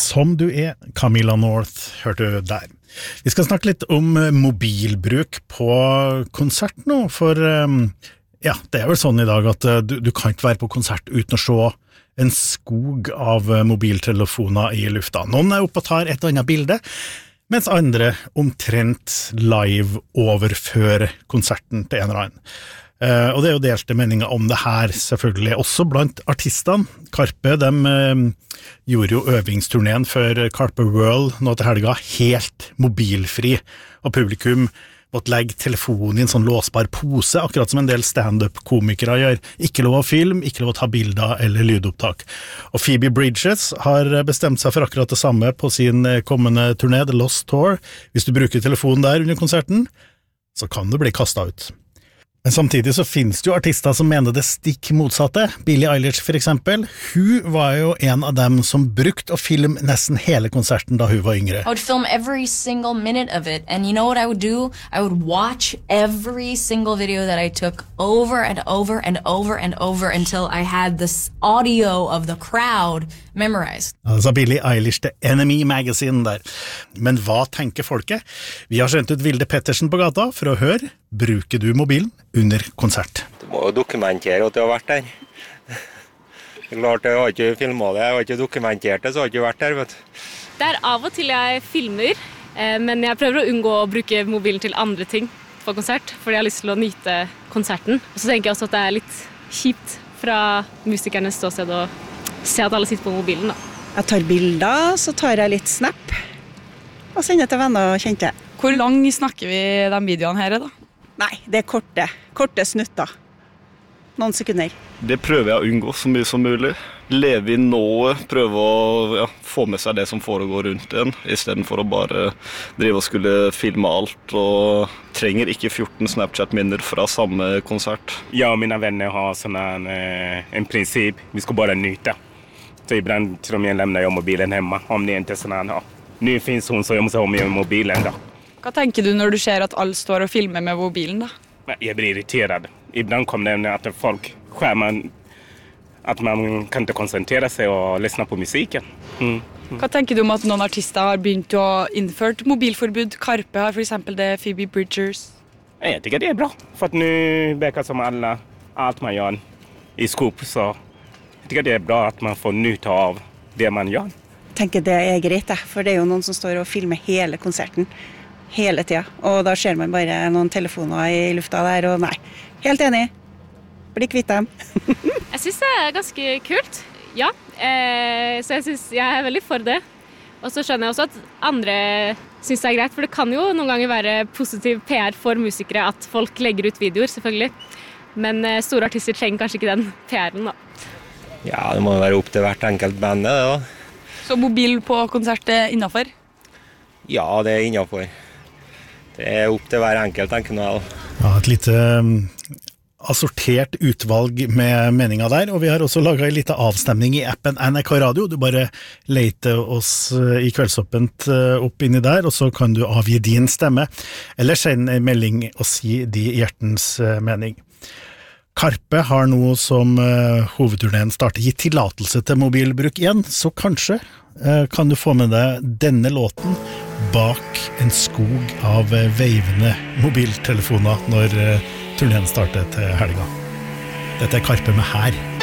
Som du Camilla North, hørte du der. Vi skal snakke litt om mobilbruk på konsert nå, for det vel sånn i dag at du kan ikke være på konsert uten å se en skog av mobiltelefoner i lufta. Noen oppe og tar et annet bilde, mens andre omtrent live overfører konserten til en eller annen. Og det jo delte meninger om det her selvfølgelig, også blant artistene. Karpe, de gjorde jo øvingsturneen for Karpe World nå til helga helt mobilfri, og publikum måtte legge telefonen i en sånn låsbar pose, akkurat som en del stand-up-komikere gjør. Ikke lov å filme, ikke lov å ta bilder eller lydopptak. Og Phoebe Bridges har bestemt seg for akkurat det samme på sin kommende turné, The Lost Tour. Hvis du bruker telefonen der under konserten, så kan du bli kastet ut. Men samtidig så finnes det jo artister som mener det stikk motsatte. Billie Eilish for eksempel, hun var jo en av dem som brukte å filme nesten hele konserten da hun var yngre. I would film every single minute of it, and you know what I would do? I would watch every single video that I took over and over and over and over until I had this audio of the crowd memorized. Altså Billie Eilish The Enemy Magazine der. Men hva tenker folket? Vi har sendt ut Vilde Pettersen på gata for å høre, bruker du mobilen under konsert? Du må jo dokumentere at du har vært der. Det klart, jeg har ikke filmet det, jeg har ikke dokumentert det, så har jeg ikke vært der, vet du. Det av og til jeg filmer, men jeg prøver å unngå å bruke mobilen til andre ting på konsert, fordi jeg har lyst til å nyte konserten. Og så tenker jeg også at det litt kjipt fra musikernes ståsted å se at alle sitter på mobilen da. Jeg tar bilder, så tar jeg litt snap, og sender til venner og kjente. Hvor lang snakker vi de videoene her da? Nei, det korte snutter. Noen sekunder. Det prøver jeg å unngå så mye som mulig. Leve i nået, prøve å få med seg det som foregår rundt en, i stedet for å bare drive og skulle filme alt, og trenger ikke 14 Snapchat-minner fra samme konsert. Jag och mina vänner har en princip, vi ska bara nyta. Så ibland till och med lämnar jag mobilen hemma, om det inte är sån här, nu finns hon så jag måste ha med mobilen då. Hva tenker du når du ser at alle står og filmer med mobilen da? Jag blir irriterad. Ibland kommer det att folk skärmar att man kan inte koncentrera sig och lyssna på musiken. Hva tenker du om at noen artister har begynt å innført mobilforbud? Karpe har for eksempel det, Phoebe Bridgers. Jag tycker det är bra, för att nu verkar som allt man gör i skop, så jag tycker det är bra att man får nyta av det man gör. Jeg tenker det greit, for det jo noen som står og filmer hele konserten. Hele tida, og da ser man bare noen telefoner i lufta der, og nei, helt enig, bli kvitt dem. Jeg synes det ganske kult, ja, så jeg veldig for det. Og så skjønner jeg også at andre synes det greit, for det kan jo noen ganger være positiv PR for musikere at folk legger ut videoer, selvfølgelig. Men store artister trenger kanskje ikke den PR-en da. Ja, det må være opp til hvert enkelt band, det da. Så mobil på konsert innenfor? Ja, det innenfor. Det opp til hver enkelt, tenker jeg. Ja, et lite assortert utvalg med meninger der, og vi har også laget en liten avstemning i appen NRK Radio. Du bare leter oss i Kveldsåpent opp inni der, og så kan du avgi din stemme, eller sende en melding og si de hjertens mening. Karpe har nå som hovedturneen starter gitt tillatelse til mobilbruk igjen, så kanskje kan du få med deg denne låten bak en skog av veivende mobiltelefoner når turneen starter til helga. Dette Karpe med Her.